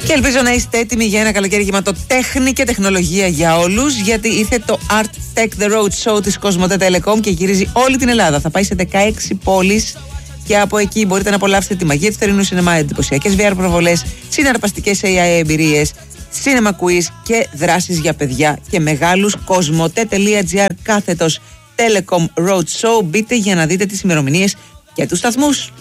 Και ελπίζω να είστε έτοιμοι για ένα καλοκαίρι γεμάτο τέχνη και τεχνολογία για όλους, γιατί ήρθε το Art Tech The Road Show της Cosmote Telecom και γυρίζει όλη την Ελλάδα. Θα πάει σε 16 πόλεις και από εκεί μπορείτε να απολαύσετε τη μαγεία του θερινού σινεμά, εντυπωσιακές VR προβολές, συναρπαστικές AI εμπειρίες, cinema quiz και δράσεις για παιδιά και μεγάλους. Cosmote.gr / Telecom Road Show. Μπείτε για να δείτε τις ημερομηνίες και τους σταθμούς.